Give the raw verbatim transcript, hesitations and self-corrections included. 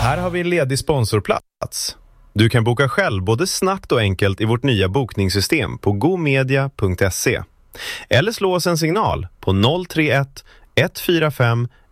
Här har vi en ledig sponsorplats. Du kan boka själv både snabbt och enkelt i vårt nya bokningssystem på gomedia punkt se. Eller slå oss en signal på noll tre ett ett fyra fem